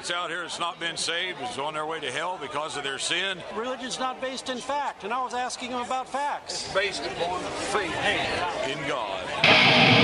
that's out here that's not been saved is on their way to hell because of their sin. Religion's not based in fact, and I was asking him about facts. It's based upon faith in God.